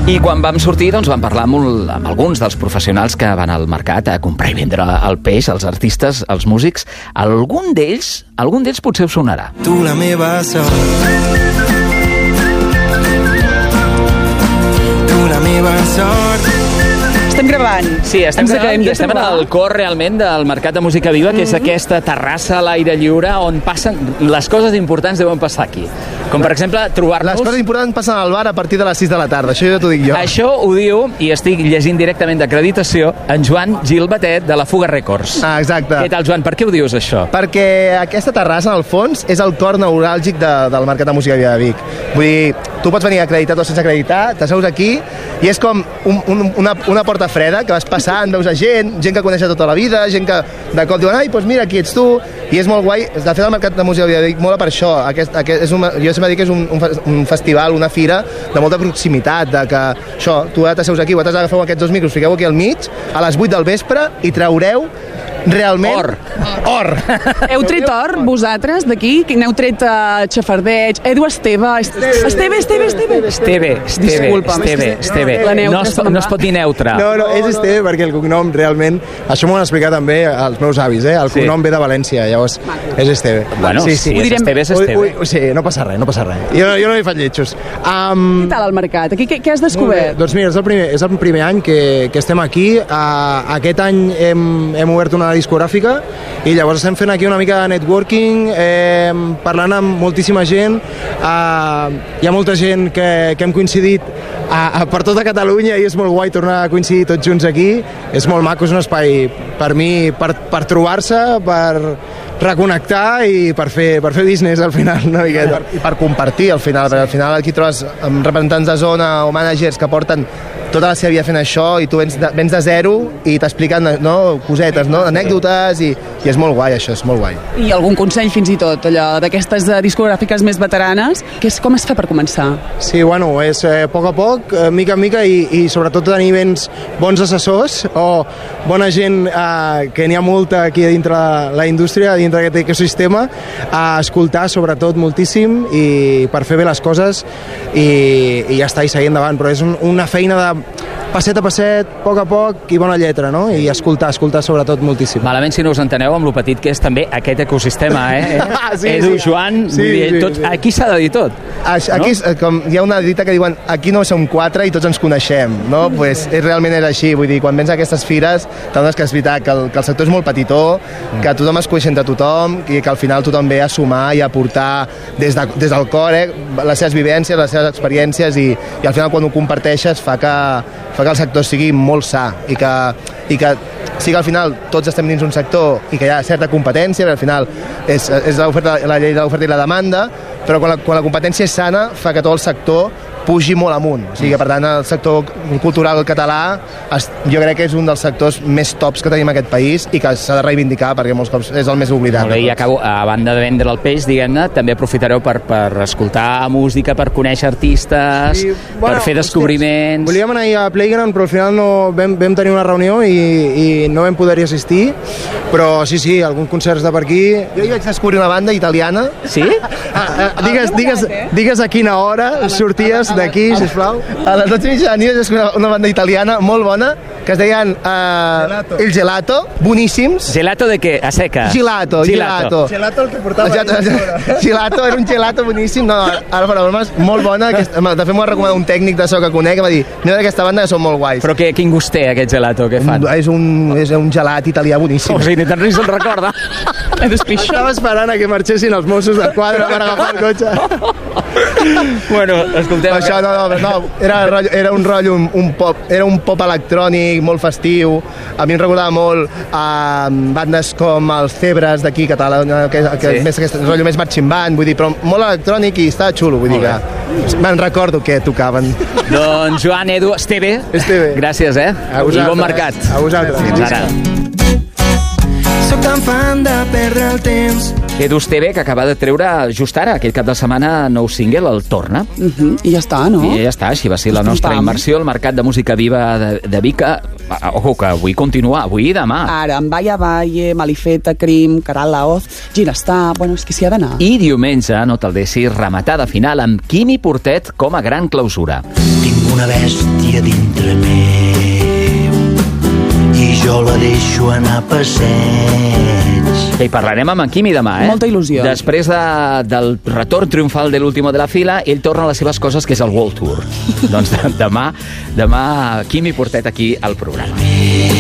I quan vam sortir, doncs, vam parlar amb alguns dels professionals que van al mercat a comprar i vendre el peix, els artistes, els músics. Algun d'ells potser us sonarà. Tu la meva sort, tu la meva sort. Estem gravant. Sí, estem gravant i estem al cor realment del Mercat de Música Viva, que és aquesta terrassa a l'aire lliure on passen les coses importants deuen passar aquí. Com per exemple trobar-nos... Les coses importants passen al bar a partir de les 6 de la tarda, això ja t'ho dic jo. Això ho diu, i estic llegint directament d'acreditació, en Joan Gil Batet de la Fuga Records. Ah, exacte. Què tal, Joan? Per què ho dius, això? Perquè aquesta terrassa, en el fons, és el cor neuràlgic del Mercat de Música Viva de Vic. Vull dir, tu pots venir acreditat o sense acreditar, t'asseus aquí i és com una porta freda que vas passant, veus a gent que coneixes tota la vida, gent que de cop diuen ai, doncs mira, aquí ets tu, i és molt guai. De fet, el Mercat de Música Viva de Vic mola per això. Jo sempre dic que és un festival, una fira de molta proximitat, de que això, tu t'asseus aquí, vosaltres agafeu aquests dos micros, fiqueu aquí al mig, a les 8 del vespre, i traureu realment... Or! Heu tret or, vosaltres, d'aquí? N'heu tret xafardeig? Edu Esteve? Esteve. No es pot dir neutre. No, és Esteve perquè el cognom realment... Això m'ho han explicat també els meus avis, El cognom ve de València, llavors és Esteve. Bueno, sí, és Esteve, és Esteve. Sí, no passa res. Jo no hi faig lletjos. Què tal el mercat? Què has descobert? Doncs mira, és el primer any que estem aquí. Aquest any hem obert una discogràfica i llavors estem fent aquí una mica de networking, parlant amb moltíssima gent. Hi ha molta gent que hem coincidit per tota Catalunya i és molt guai tornar a coincidir tots junts aquí. És molt maco, és un espai per mi per trobar-se, per reconnectar i per fer business al final una miqueta. I per compartir al final, perquè al final aquí trobes representants de zona o managers que porten tota la seva vida fent això i tu vens de zero i t'expliquen cosetes, anècdotes i és molt guai això, és molt guai. I algun consell fins i tot, allò d'aquestes discogràfiques més veteranes, com es fa per començar? Sí, bueno, és a poc, mica en mica i sobretot tenir bons assessors o bona gent que n'hi ha molta aquí dintre la indústria, dintre d'aquest ecosistema, a escoltar sobretot moltíssim i per fer bé les coses i ja està, i seguir endavant, però és una feina de passet a passet, a poc i bona lletra, no? I escoltar sobretot moltíssim. Malament si no us enteneu amb lo petit que és també aquest ecosistema, Sí, Edu, Joan, aquí s'ha de dir tot. Aquí com hi ha una dita que diuen aquí no som 4 i tots ens coneixem, no? Pues realment és així, vull dir, quan vens a aquestes fires t'adones que és veritat que el sector és molt petitó, que tothom es coneix entre tothom i que al final tothom ve a sumar i a portar des del cor les seves vivències, les seves experiències i al final quan ho comparteixes fa que el sector sigui molt sa i que sí que al final tots estem dins un sector i que hi ha certa competència, perquè al final és la llei de l'oferta i la demanda, però quan la competència és sana fa que tot el sector pugi molt amunt. O sigui que, per tant, el sector cultural català jo crec que és un dels sectors més tops que tenim en aquest país i que s'ha de reivindicar perquè molts cops és el més oblidat. Molt bé, i acabo, a banda de vendre el peix, diguem-ne, també aprofitareu per escoltar música, per conèixer artistes, per fer descobriments... Volíem anar a Playground, però al final no vam tenir una reunió i no vam poder-hi assistir, però sí, alguns concerts de per aquí... Jo hi vaig descobrir una banda italiana. Sí? Digues a quina hora sorties d'aquí, sisplau. A les 12:30 de la nit és una banda italiana molt bona que es deien El Gelato, boníssims. Gelato de què? A seca? Gelato. Gelato el que portava Gelato, era un gelato boníssim. No, ara per bromes, molt bona. De fet m'ho va recomanar un tècnic de so que conec que va dir, mira aquesta banda que són molt guais. Però quin gust té aquest gelato que fan? És un gelat italià boníssim. O sigui, ni tan res se'n recorda. Estava esperant a que marxessin els Mossos d'Esquadra per agafar el cotxe. Bueno, escolteu... Això no, era un rotllo, un pop, era un pop electrònic molt festiu. A mi em recordava molt bandes com els Cebres d'aquí, Catalunya, que és més aquest rotllo més marching band, vull dir, però molt electrònic i estava xulo, vull dir que me'n recordo que tocaven. Doncs Joan, Edu, Esteve. Gràcies, A vosaltres. I bon mercat. A vosaltres. Fins ara. Soc tan fan de perdre el temps. Edu Esteve, que acaba de treure just ara, aquest cap de setmana, nou single, el Torna. I ja està, no? I ja està, així va ser la nostra immersió al Mercat de Música Viva de Vic. Ojo, que avui continua, avui i demà. Ara, amb Vaya Valle, Malifeta, Crim, Caral Laoz, Ginestar... Bueno, és que s'hi ha d'anar. I diumenge, no te'l deixis, rematada final amb Quimi Portet com a gran clausura. Tinc una bèstia dintre meu i jo la deixo anar a passeig. I parlarem amb en Quimi demà, Molta il·lusió. Després del retorn triomfal de l'último de la fila, ell torna a les seves coses, que és el World Tour. Doncs demà Quimi Portet aquí al programa.